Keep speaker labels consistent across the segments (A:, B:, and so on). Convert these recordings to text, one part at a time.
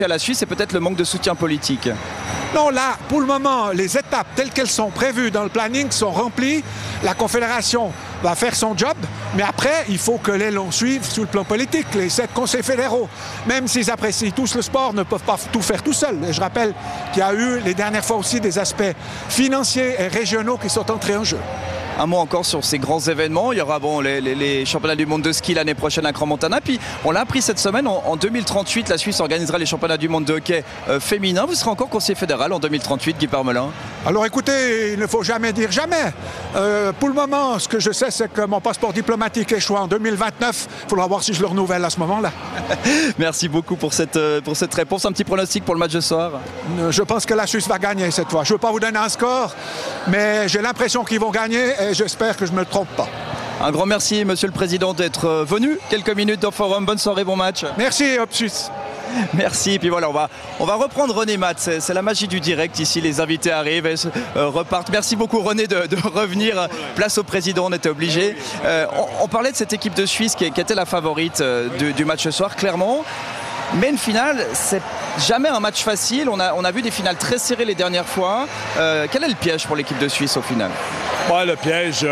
A: à la Suisse, c'est peut-être le manque de soutien politique.
B: Non, là, pour le moment, les étapes telles qu'elles sont prévues dans le planning sont remplies. La Confédération va faire son job, mais après, il faut que les longs suivent sur le plan politique. Les 7 conseils fédéraux, même s'ils apprécient tous le sport, ne peuvent pas tout faire tout seuls. Et je rappelle qu'il y a eu les dernières fois aussi des aspects financiers et régionaux qui sont entrés en jeu.
A: Un mot encore sur ces grands événements. Il y aura les championnats du monde de ski l'année prochaine à Crans-Montana. Puis on l'a appris cette semaine, en 2038, la Suisse organisera les championnats du monde de hockey féminin. Vous serez encore conseiller fédéral en 2038, Guy Parmelin?
B: Alors écoutez, il ne faut jamais dire jamais. Pour le moment, ce que je sais, c'est que mon passeport diplomatique échoue en 2029. Il faudra voir si je le renouvelle à ce moment-là.
A: Merci beaucoup pour cette réponse. Un petit pronostic pour le match de ce soir?
B: Je pense que la Suisse va gagner cette fois. Je ne veux pas vous donner un score, mais j'ai l'impression qu'ils vont gagner et j'espère que je ne me trompe pas.
A: Un grand merci, Monsieur le Président, d'être venu quelques minutes dans Forum. Bonne soirée, bon match.
B: Merci, Hop Suisse.
A: Merci, et puis voilà, on va reprendre René Matt, c'est la magie du direct ici, les invités arrivent et repartent. Merci beaucoup René de revenir, place au président, on était obligé. On parlait de cette équipe de Suisse qui était la favorite du match ce soir, clairement, mais une finale, c'est jamais un match facile, on a vu des finales très serrées les dernières fois. Quel est le piège pour l'équipe de Suisse au final?
C: Ouais, le piège...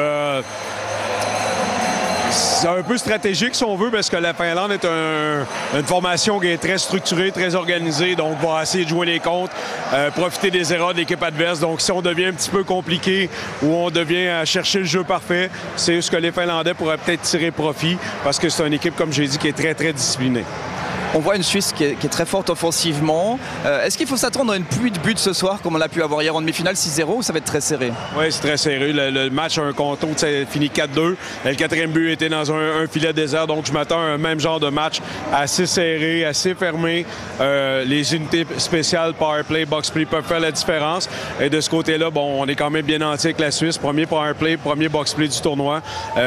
C: C'est un peu stratégique si on veut parce que la Finlande est une formation qui est très structurée, très organisée, donc va essayer de jouer les comptes, profiter des erreurs de l'équipe adverse. Donc si on devient un petit peu compliqué ou on devient à chercher le jeu parfait, c'est ce que les Finlandais pourraient peut-être tirer profit parce que c'est une équipe, comme j'ai dit, qui est très, très disciplinée.
A: On voit une Suisse qui est très forte offensivement. Est-ce qu'il faut s'attendre à une pluie de buts ce soir, comme on l'a pu avoir hier en demi-finale 6-0, ou ça va être très serré?
C: Oui, c'est très serré. Le match a un compte fini 4-2. Le 4e but était dans un filet désert, donc je m'attends à un même genre de match assez serré, assez fermé. Les unités spéciales, powerplay, box-play peuvent faire la différence. Et de ce côté-là, bon, on est quand même bien entier avec la Suisse. Premier powerplay, premier box-play du tournoi.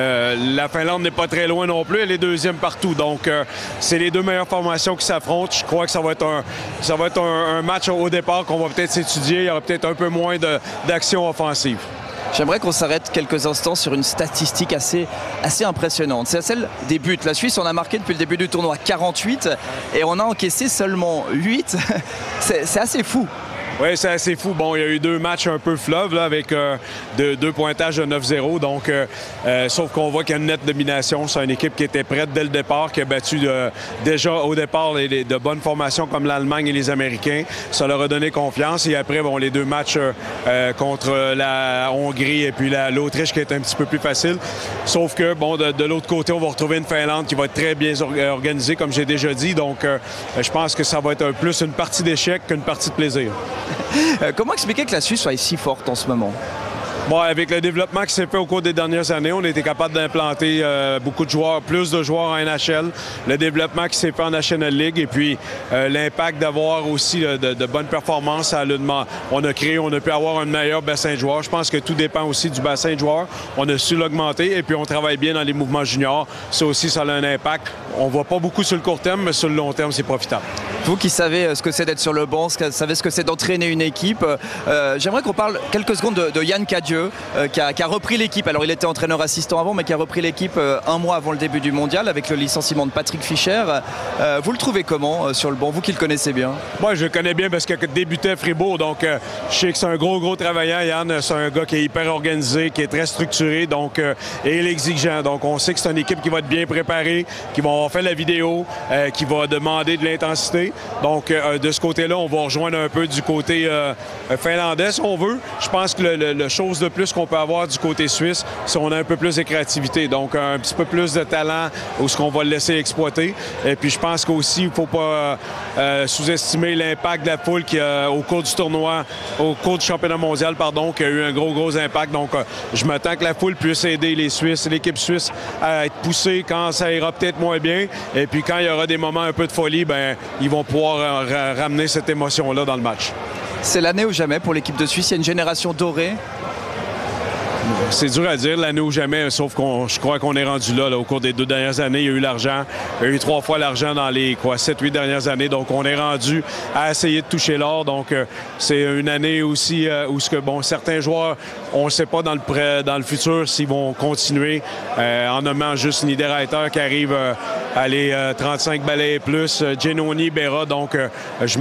C: La Finlande n'est pas très loin non plus. Elle est deuxième partout. Donc, c'est les deux meilleures formations qui s'affrontent. Je crois que ça va être un match au départ qu'on va peut-être s'étudier. Il y aura peut-être un peu moins d'action offensive.
A: J'aimerais qu'on s'arrête quelques instants sur une statistique assez impressionnante. C'est celle des buts. La Suisse, on a marqué depuis le début du tournoi 48 et on a encaissé seulement 8. C'est assez fou.
C: Oui, c'est assez fou. Bon, il y a eu 2 matchs un peu fleuves là, avec 2 pointages de 9-0. Donc, sauf qu'on voit qu'il y a une nette domination. C'est une équipe qui était prête dès le départ, qui a battu déjà au départ de bonnes formations comme l'Allemagne et les Américains. Ça leur a donné confiance. Et après, bon, les 2 matchs contre la Hongrie et puis l'Autriche qui est un petit peu plus facile. Sauf que, bon, de l'autre côté, on va retrouver une Finlande qui va être très bien organisée, comme j'ai déjà dit. Donc, je pense que ça va être plus une partie d'échec qu'une partie de plaisir.
A: Comment expliquer que la Suisse soit si forte en ce moment?
C: Bon, avec le développement qui s'est fait au cours des dernières années, on a été capable d'implanter beaucoup de joueurs, plus de joueurs en NHL. Le développement qui s'est fait en National League et puis l'impact d'avoir aussi de bonnes performances. On a pu avoir un meilleur bassin de joueurs. Je pense que tout dépend aussi du bassin de joueurs. On a su l'augmenter et puis on travaille bien dans les mouvements juniors. Ça aussi, ça a un impact. On ne voit pas beaucoup sur le court terme, mais sur le long terme, c'est profitable.
A: Vous qui savez ce que c'est d'être sur le banc, savez ce que c'est d'entraîner une équipe, j'aimerais qu'on parle quelques secondes de Yann Cadieux. Qui a repris l'équipe. Alors il était entraîneur assistant avant, mais qui a repris l'équipe un mois avant le début du mondial avec le licenciement de Patrick Fischer. Vous le trouvez comment sur le banc, vous qui le connaissez bien?
C: Moi, je le connais bien parce qu'il débutait à Fribourg, donc je sais que c'est un gros travaillant. Yann, c'est un gars qui est hyper organisé, qui est très structuré, donc et il est exigeant. Donc on sait que c'est une équipe qui va être bien préparée, qui va faire la vidéo, qui va demander de l'intensité. Donc de ce côté-là, on va rejoindre un peu du côté finlandais si on veut. Je pense que le chose de plus qu'on peut avoir du côté suisse, c'est on a un peu plus de créativité, donc un petit peu plus de talent où ce qu'on va le laisser exploiter. Et puis je pense qu'aussi, il ne faut pas sous-estimer l'impact de la foule qui au cours du tournoi, au cours du championnat mondial, pardon, qui a eu un gros impact. Donc je m'attends que la foule puisse aider les Suisses, l'équipe suisse à être poussée quand ça ira peut-être moins bien. Et puis quand il y aura des moments un peu de folie, ben ils vont pouvoir ramener cette émotion-là dans le match.
A: C'est l'année ou jamais pour l'équipe de Suisse. Il y a une génération dorée.
C: C'est dur à dire, l'année ou jamais, sauf je crois qu'on est rendu là, au cours des 2 dernières années. Il y a eu l'argent. Il y a eu 3 fois l'argent dans les 7-8 dernières années. Donc, on est rendu à essayer de toucher l'or. Donc, c'est une année aussi où certains joueurs, on ne sait pas dans le futur s'ils vont continuer en nommant juste Niederreiter qui arrive à les 35 balais et plus, Giannoni, Berra. Donc, je